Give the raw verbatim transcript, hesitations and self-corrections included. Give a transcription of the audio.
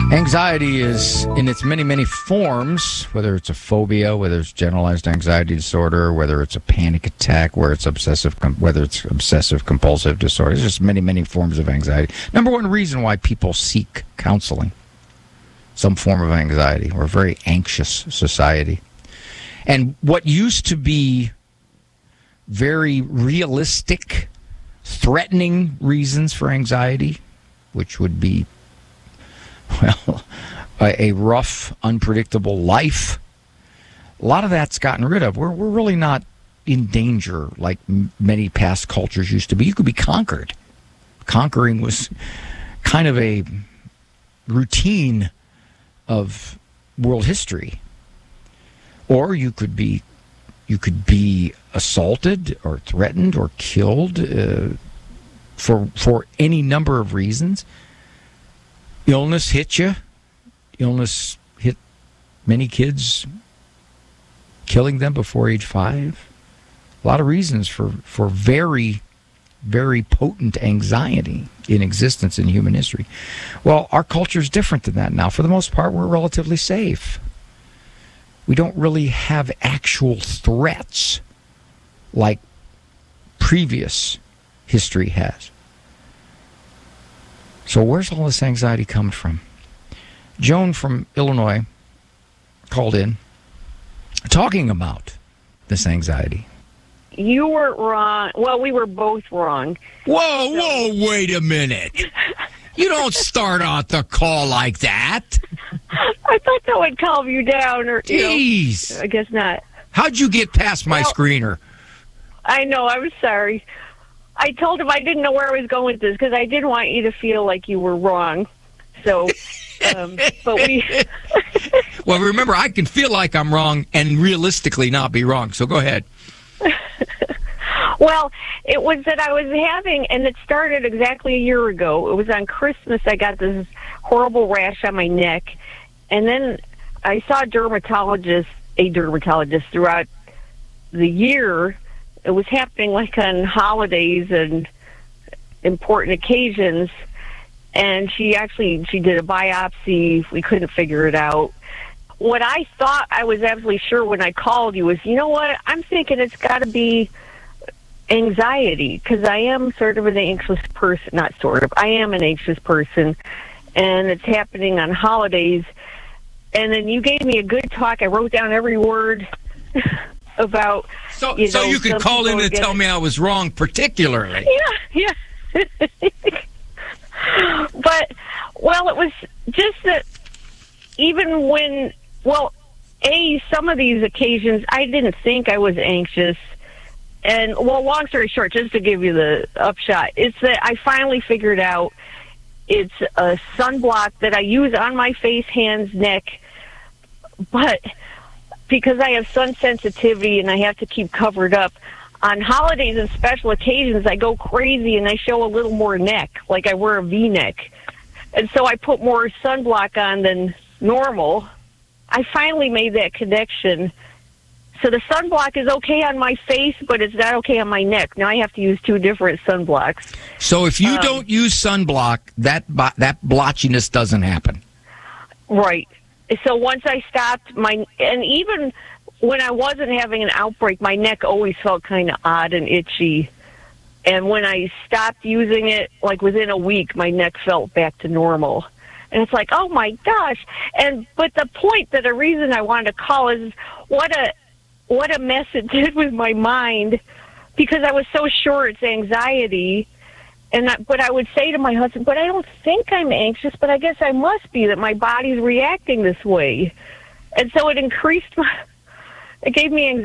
Anxiety is in its many, many forms, whether it's a phobia, whether it's generalized anxiety disorder, whether it's a panic attack, where it's obsessive, whether it's obsessive compulsive disorder. There's just many, many forms of anxiety. Number one reason why people seek counseling, some form of anxiety. We're a very anxious society. And what used to be very realistic, threatening reasons for anxiety, which would be, well, a rough, unpredictable life, a lot of that's gotten rid of. We're, we're really not in danger like m- many past cultures used to be. You could be conquered. Conquering was kind of a routine of world history. Or you could be you could be assaulted or threatened or killed uh, for for any number of reasons. Illness hit you. Illness hit many kids, killing them before age five. A lot of reasons for, for very, very potent anxiety in existence in human history. Well, our culture is different than that now. For the most part, we're relatively safe. We don't really have actual threats like previous history has. So where's all this anxiety coming from? Joan from Illinois called in talking about this anxiety. You were wrong. Well, we were both wrong. Whoa, whoa, wait a minute. You don't start out the call like that. I thought that would calm you down. Or, Jeez. You know, I guess not. How'd you get past my well, screener? I know. I'm sorry. I told him I didn't know where I was going with this because I didn't want you to feel like you were wrong. So, um, but we... Well, remember, I can feel like I'm wrong and realistically not be wrong. So go ahead. Well, it was that I was having, and it started exactly a year ago. It was on Christmas. I got this horrible rash on my neck. And then I saw a dermatologist, a dermatologist throughout the year. It was happening like on holidays and important occasions. And she actually, she did a biopsy. We couldn't figure it out. What I thought I was absolutely sure when I called you was, you know what, I'm thinking it's got to be anxiety, because I am sort of an anxious person, not sort of, I am an anxious person, and it's happening on holidays. And then you gave me a good talk. I wrote down every word about, so, you so know, you could call in and tell me I was wrong particularly. Yeah, yeah. But, well, it was just that even when, well, A, some of these occasions, I didn't think I was anxious. And, well, long story short, just to give you the upshot, it's that I finally figured out it's a sunblock that I use on my face, hands, neck. But because I have sun sensitivity and I have to keep covered up, on holidays and special occasions, I go crazy and I show a little more neck, like I wear a V-neck. And so I put more sunblock on than normal. I finally made that connection. So the sunblock is okay on my face, but it's not okay on my neck. Now I have to use two different sunblocks. So if you um, don't use sunblock, that that blotchiness doesn't happen. Right. So once I stopped, my and even when I wasn't having an outbreak, my neck always felt kind of odd and itchy. And when I stopped using it, like within a week, my neck felt back to normal. And it's like, oh my gosh. And but the point that the reason I wanted to call is what a what a mess it did with my mind, because I was so sure it's anxiety. And I, but I would say to my husband, but I don't think I'm anxious, but I guess I must be, that my body's reacting this way. And so it increased my, it gave me anxiety.